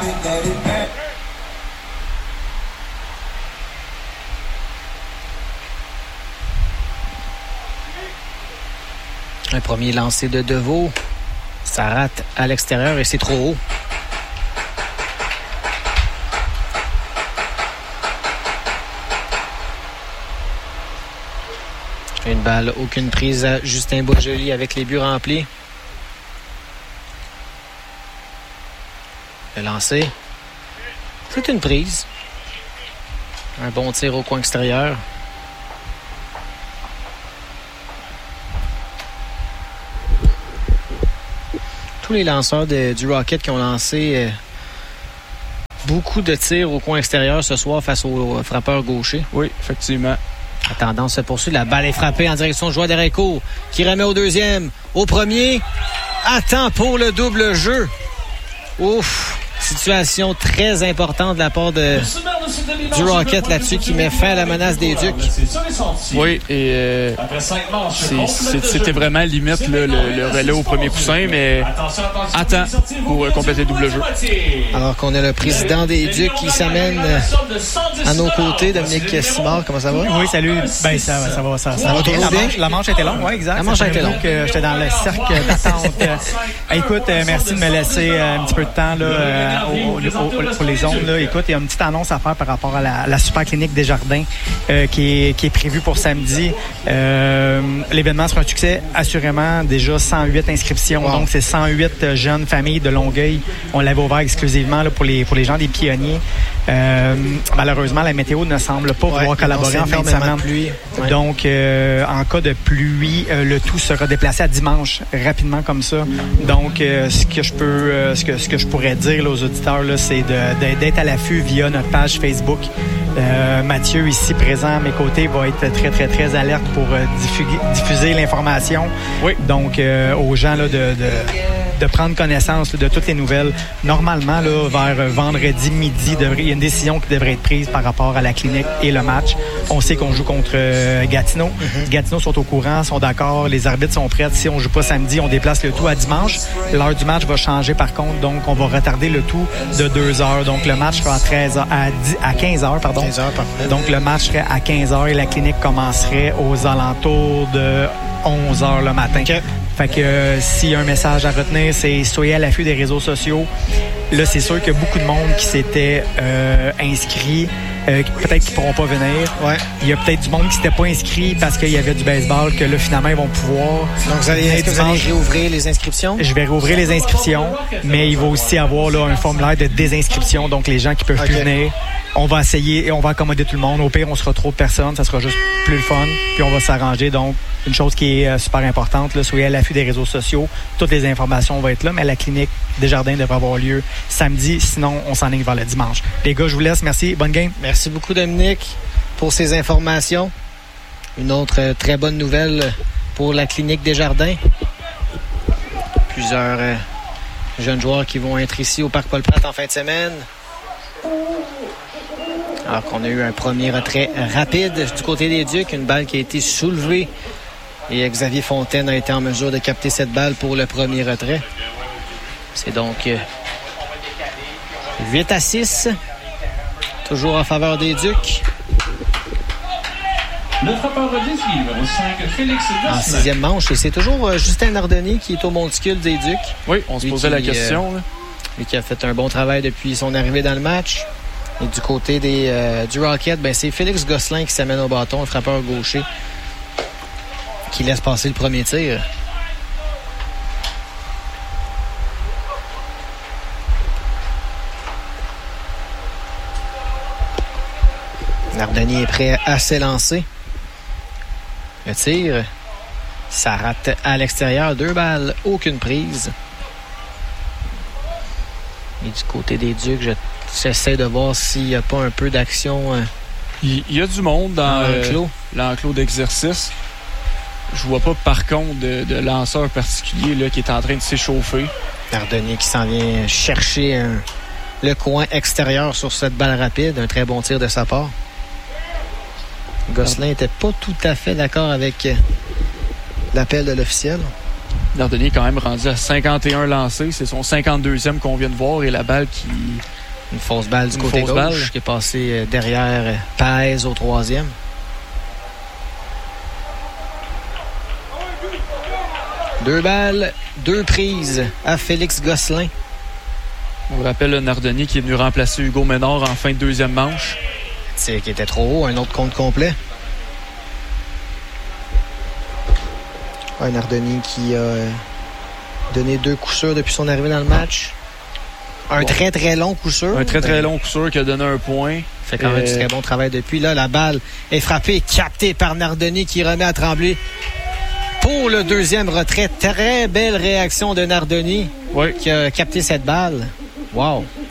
Un premier lancé de Deveau. Ça rate à l'extérieur et c'est trop haut. Une balle, aucune prise à Justin Boisjoli avec les buts remplis. Le lancer. C'est une prise. Un bon tir au coin extérieur. Tous les lanceurs du Rocket qui ont lancé beaucoup de tirs au coin extérieur ce soir face aux frappeurs gauchers. Oui, effectivement. La tendance se poursuit. La balle est frappée en direction du joueur d'Ereco qui remet au deuxième. Au premier, attend pour le double jeu. Ouf! Situation très importante de la part du Rocket là-dessus qui met fin à la menace des Ducs. Oui, et c'était vraiment limite là, le relais au premier coussin, mais attends pour compléter le double jeu. Alors qu'on a le président des Ducs qui s'amène à nos côtés, Dominique Simard, comment ça va? Oui, salut. Ben ça va toujours bien. La manche était longue, oui, exact. La manche a été longue. J'étais dans le cercle d'attente. Écoute, merci de me laisser un petit peu de temps là. Pour les ondes, là. Écoute, il y a une petite annonce à faire par rapport à la Super Clinique Desjardins qui est prévue pour samedi. L'événement sera un succès, assurément. Déjà 108 inscriptions. Wow. Donc, c'est 108 jeunes familles de Longueuil. On l'avait ouvert exclusivement là, pour les gens des pionniers. Malheureusement, la météo ne semble pas vouloir collaborer en fin de semaine. Ouais. Donc, en cas de pluie, le tout sera déplacé à dimanche, rapidement comme ça. Donc, ce que je pourrais dire là, aux auditeurs, là, c'est d'être à l'affût via notre page Facebook. Mathieu, ici présent à mes côtés, va être très, très, très alerte pour diffuser l'information. Oui. Donc, aux gens là, de prendre connaissance là, de toutes les nouvelles. Normalement, là, vers vendredi midi, il y a une décision qui devrait être prise par rapport à la clinique et le match. On sait qu'on joue contre Gatineau. Gatineau sont au courant, sont d'accord, les arbitres sont prêts. Si on joue pas samedi, on déplace le tout à dimanche. L'heure du match va changer par contre, donc on va retarder le tout de 2 heures. Donc le match sera à 15 heures, pardon. 15 heures, parfait. Donc le match serait à 15 heures et la clinique commencerait aux alentours de 11 heures le matin. Okay. Fait que s'il y a un message à retenir, c'est soyez à l'affût des réseaux sociaux. Là, c'est sûr qu'il y a beaucoup de monde qui s'était inscrit. Peut-être qu'ils ne pourront pas venir. Ouais. Il y a peut-être du monde qui ne s'était pas inscrit parce qu'il y avait du baseball, que là, finalement, ils vont pouvoir. Donc, est-ce que vous allez réouvrir les inscriptions? Je vais réouvrir les inscriptions, mais il va aussi avoir là, un formulaire de désinscription. Donc, les gens qui peuvent plus venir, on va essayer et on va accommoder tout le monde. Au pire, on sera trop de personnes, ça sera juste plus le fun, puis on va s'arranger. Donc, une chose qui est super importante, là, soyez à l'affût des réseaux sociaux. Toutes les informations vont être là, mais la clinique Desjardins devrait avoir lieu samedi. Sinon, on s'enligne vers le dimanche. Les gars, je vous laisse. Merci. Bonne game. Merci beaucoup, Dominique, pour ces informations. Une autre très bonne nouvelle pour la clinique Desjardins. Plusieurs jeunes joueurs qui vont être ici au Parc Paul-Pratt en fin de semaine. Alors qu'on a eu un premier retrait rapide du côté des Ducs. Une balle qui a été soulevée. Et Xavier Fontaine a été en mesure de capter cette balle pour le premier retrait. C'est donc 8-6. Toujours en faveur des Ducs. Le frappeur redis, numéro 5, Félix Gosselin. En sixième manche. Et c'est toujours Justin Nardoni qui est au monticule des Ducs. Oui, on se posait la question. Lui qui a fait un bon travail depuis son arrivée dans le match. Et du côté du Rocket, c'est Félix Gosselin qui s'amène au bâton, le frappeur gaucher, qui laisse passer le premier tir. Nardoni est prêt à s'élancer. Le tir, ça rate à l'extérieur. 2 balles, aucune prise. Et du côté des Ducs, j'essaie de voir s'il n'y a pas un peu d'action. Il y a du monde dans l'enclos d'exercice. Je vois pas, par contre, de lanceur particulier là, qui est en train de s'échauffer. Nardoni qui s'en vient chercher le coin extérieur sur cette balle rapide. Un très bon tir de sa part. Gosselin n'était pas tout à fait d'accord avec l'appel de l'officiel. Nardoni est quand même rendu à 51 lancés. C'est son 52e qu'on vient de voir et la balle qui... Une fausse balle du côté gauche qui est passée derrière Paez au 3e. Deux balles, 2 prises à Félix Gosselin. On rappelle Nardoni qui est venu remplacer Hugo Ménard en fin de 2e manche. C'est qui était trop haut, un autre compte complet. Ouais, Nardoni qui a donné 2 coups sûrs depuis son arrivée dans le match. Un très très long coup sûr. Un très très long coup sûr qui a donné un point. Fait quand même du très bon travail depuis. Là, la balle est frappée, captée par Nardoni qui remet à Tremblay pour le 2e retrait. Très belle réaction de Nardoni qui a capté cette balle. Wow!